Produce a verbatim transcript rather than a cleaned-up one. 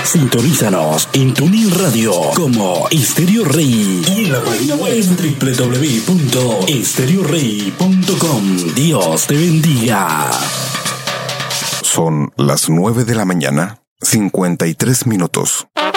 Sintonízanos en TuneIn Radio como Estéreo Rey y en la página web doble u doble u doble u punto estéreo rey punto com. Dios te bendiga. Son las nueve de la mañana, cincuenta y tres minutos.